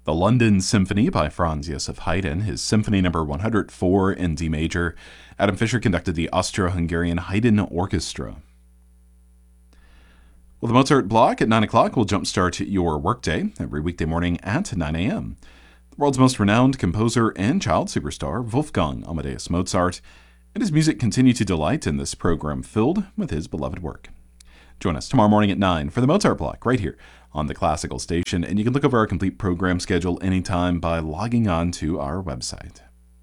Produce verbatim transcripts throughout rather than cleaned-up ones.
the London Symphony by Franz Josef Haydn, his Symphony Number one hundred four in D major. Adam Fischer conducted the Austro-Hungarian Haydn Orchestra. Well, the Mozart block at nine o'clock will jumpstart your workday every weekday morning at nine a.m. The world's most renowned composer and child superstar, Wolfgang Amadeus Mozart, and his music continue to delight in this program filled with his beloved work. Join us tomorrow morning at nine for the Mozart block right here on the Classical Station, and you can look over our complete program schedule anytime by logging on to our website.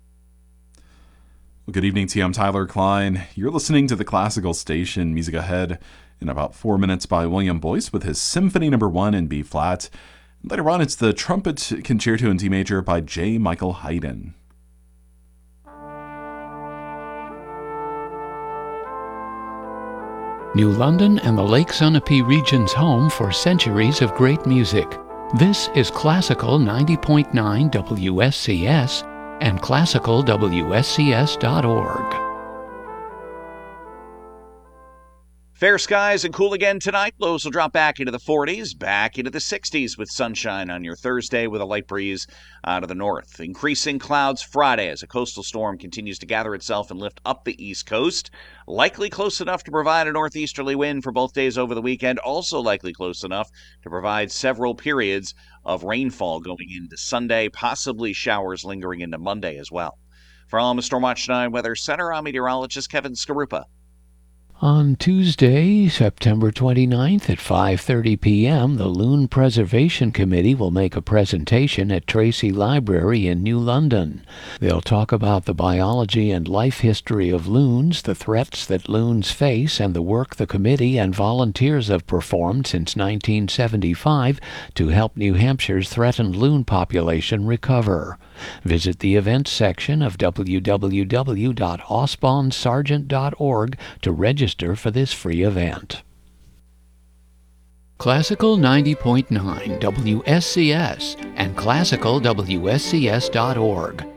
Well, good evening to you. I'm Tyler Klein. You're listening to the Classical Station. Music ahead in about four minutes by William Boyce with his Symphony Number one in B flat. Later on, it's the Trumpet Concerto in D major by J. Michael Haydn. New London and the Lake Sunapee region's home for centuries of great music. This is Classical ninety point nine W S C S and classical W S C S dot org. Fair skies and cool again tonight. Lows will drop back into the forties, back into the sixties with sunshine on your Thursday with a light breeze out of the north. Increasing clouds Friday as a coastal storm continues to gather itself and lift up the east coast. Likely close enough to provide a northeasterly wind for both days over the weekend. Also likely close enough to provide several periods of rainfall going into Sunday, possibly showers lingering into Monday as well. For Alma Stormwatch nine Weather Center, I'm meteorologist Kevin Skarupa. On Tuesday, September twenty-ninth at five thirty p.m., the Loon Preservation Committee will make a presentation at Tracy Library in New London. They'll talk about the biology and life history of loons, the threats that loons face, and the work the committee and volunteers have performed since nineteen seventy-five to help New Hampshire's threatened loon population recover. Visit the events section of w w w dot osbon sargent dot org to register for this free event. Classical ninety point nine W S C S and classical W S C S dot org.